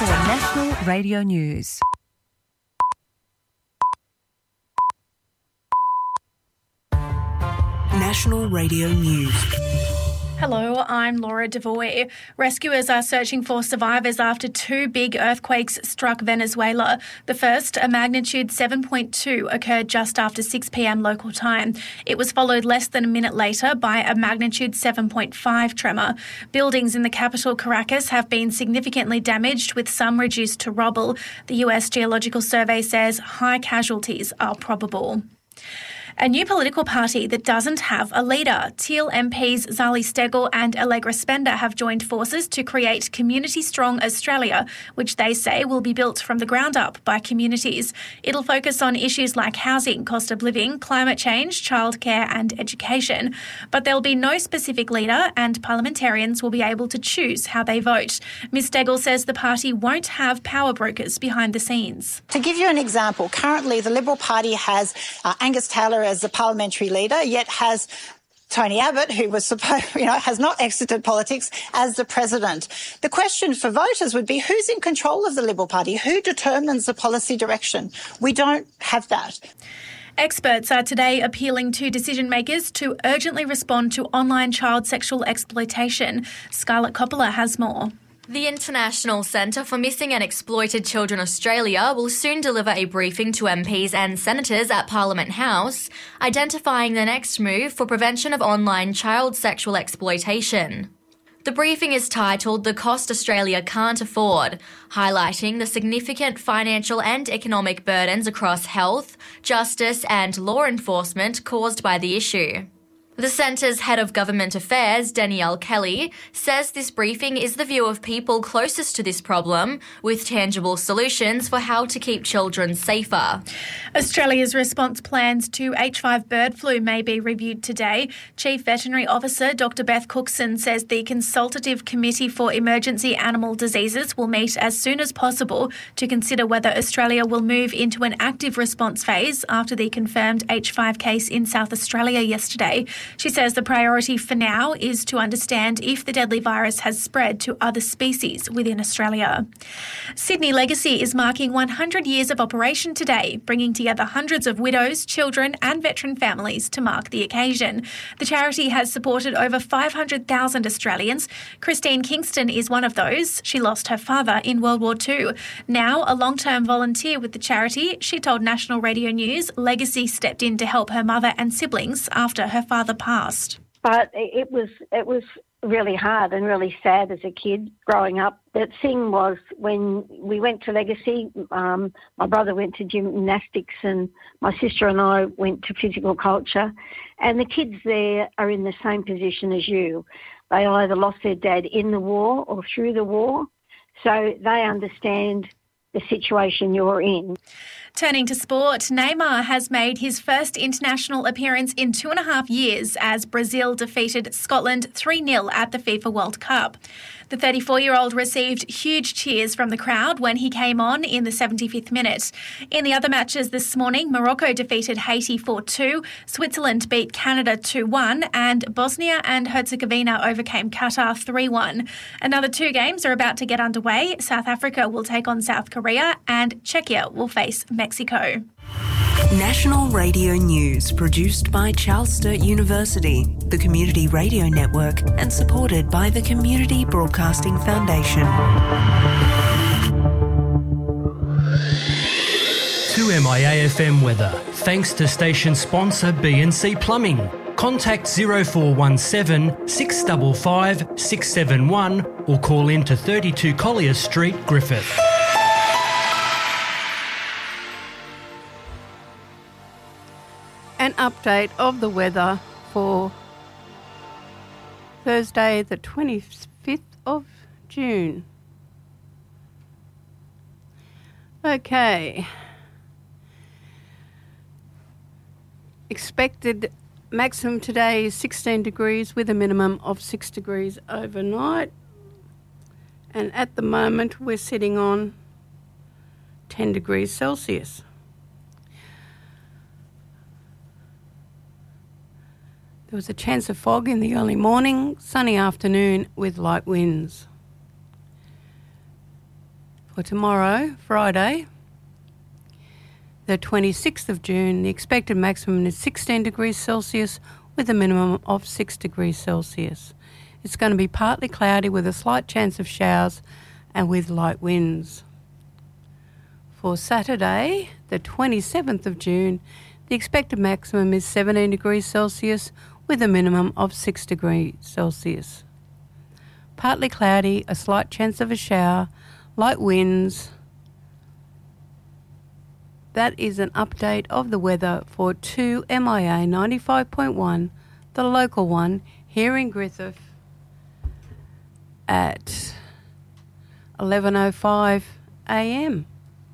for National Radio News. National Radio News. Hello, I'm Laura Devoy. Rescuers are searching for survivors after two big earthquakes struck Venezuela. The first, a magnitude 7.2, occurred just after 6 p.m. local time. It was followed less than a minute later by a magnitude 7.5 tremor. Buildings in the capital, Caracas, have been significantly damaged, with some reduced to rubble. The US Geological Survey says high casualties are probable. A new political party that doesn't have a leader. Teal MPs Zali Steggall and Allegra Spender have joined forces to create Community Strong Australia, which they say will be built from the ground up by communities. It'll focus on issues like housing, cost of living, climate change, childcare and education. But there'll be no specific leader, and parliamentarians will be able to choose how they vote. Ms Steggall says the party won't have power brokers behind the scenes. To give you an example, currently the Liberal Party has Angus Taylor as the parliamentary leader, yet has Tony Abbott, who was has not exited politics, as the president. The question for voters would be, who's in control of the Liberal Party? Who determines the policy direction? We don't have that. Experts are today appealing to decision makers to urgently respond to online child sexual exploitation. Scarlett Coppola has more. The International Centre for Missing and Exploited Children Australia will soon deliver a briefing to MPs and senators at Parliament House, identifying the next move for prevention of online child sexual exploitation. The briefing is titled "The Cost Australia Can't Afford," highlighting the significant financial and economic burdens across health, justice and law enforcement caused by the issue. The Centre's Head of Government Affairs, Danielle Kelly, says this briefing is the view of people closest to this problem, with tangible solutions for how to keep children safer. Australia's response plans to H5 bird flu may be reviewed today. Chief Veterinary Officer Dr Beth Cookson says the Consultative Committee for Emergency Animal Diseases will meet as soon as possible to consider whether Australia will move into an active response phase after the confirmed H5 case in South Australia yesterday. She says the priority for now is to understand if the deadly virus has spread to other species within Australia. Sydney Legacy is marking 100 years of operation today, bringing together hundreds of widows, children and veteran families to mark the occasion. The charity has supported over 500,000 Australians. Christine Kingston is one of those. She lost her father in World War II. Now a long-term volunteer with the charity, she told National Radio News Legacy stepped in to help her mother and siblings after her father passed. But it was really hard and really sad as a kid growing up. The thing was, when we went to Legacy, my brother went to gymnastics and my sister and I went to physical culture, and the kids there are in the same position as you. They either lost their dad in the war or through the war, so they understand the situation you're in. Turning to sport, Neymar has made his first international appearance in 2.5 years as Brazil defeated Scotland 3-0 at the FIFA World Cup. The 34-year-old received huge cheers from the crowd when he came on in the 75th minute. In the other matches this morning, Morocco defeated Haiti 4-2, Switzerland beat Canada 2-1, and Bosnia and Herzegovina overcame Qatar 3-1. Another two games are about to get underway. South Africa will take on South Korea and Czechia will face Mexico. National Radio News, produced by Charles Sturt University, the Community Radio Network, and supported by the Community Broadcasting Foundation. 2MIA-FM weather, thanks to station sponsor B&C Plumbing. Contact 0417 655 671 or call in to 32 Collier Street, Griffith. An update of the weather for Thursday, the 25th of June. Okay. Expected maximum today is 16 degrees with a minimum of 6 degrees overnight. And at the moment we're sitting on 10 degrees Celsius. There was a chance of fog in the early morning, sunny afternoon with light winds. For tomorrow, Friday, the 26th of June, the expected maximum is 16 degrees Celsius with a minimum of 6 degrees Celsius. It's going to be partly cloudy with a slight chance of showers and with light winds. For Saturday, the 27th of June, the expected maximum is 17 degrees Celsius with a minimum of 6 degrees Celsius. Partly cloudy, a slight chance of a shower, light winds. That is an update of the weather for 2 MIA 95.1, the local one, here in Griffith at 11:05 a.m.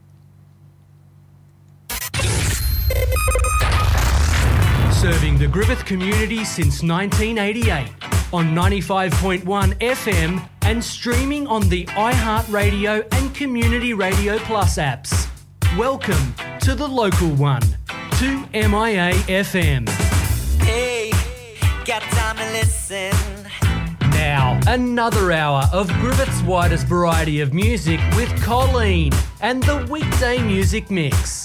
Serving the Griffith community since 1988 on 95.1 FM and streaming on the iHeartRadio and Community Radio Plus apps. Welcome to the local one, 2MIA FM. Hey, got time to listen. Now, another hour of Griffith's widest variety of music with Colleen and the weekday music mix.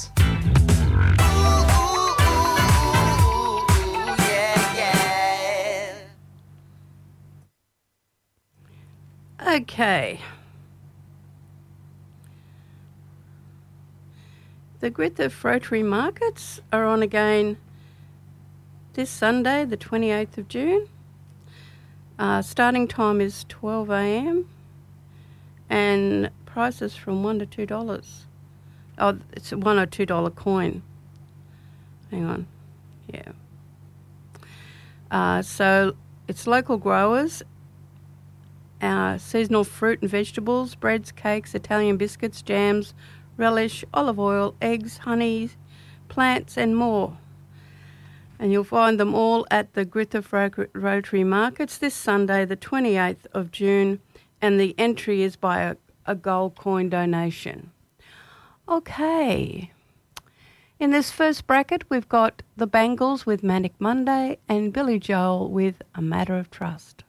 Okay. The Griffith Rotary Markets are on again this Sunday, the 28th of June. Starting time is 12 a.m. and prices from $1 to $2. Oh, it's a $1 or $2 coin. Hang on. Yeah. So it's local growers. Seasonal fruit and vegetables, breads, cakes, Italian biscuits, jams, relish, olive oil, eggs, honey, plants and more. And you'll find them all at the Griffith Rotary Markets this Sunday, the 28th of June, and the entry is by a gold coin donation. Okay. In this first bracket, we've got the Bangles with Manic Monday and Billy Joel with A Matter of Trust.